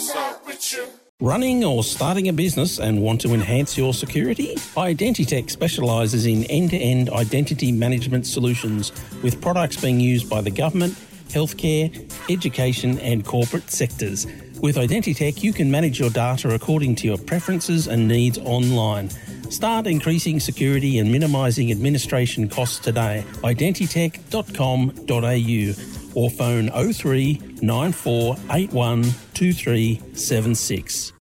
Running or starting a business and want to enhance your security? Identitech specialises in end-to-end identity management solutions with products being used by the government, healthcare, education and corporate sectors. With Identitech, you can manage your data according to your preferences and needs online. Start increasing security and minimising administration costs today. Identitech.com.au or phone 03 9481 2376.